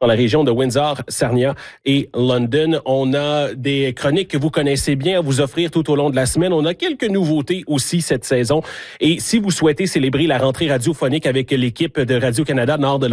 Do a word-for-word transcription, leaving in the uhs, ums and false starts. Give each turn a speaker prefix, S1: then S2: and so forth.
S1: dans la région de Windsor, Sarnia et London. On a des chroniques que vous connaissez bien à vous offrir tout au long de la semaine. On a quelques nouveautés aussi cette saison. Et si vous souhaitez célébrer la rentrée radiophonique avec l'équipe de Radio-Canada Nord de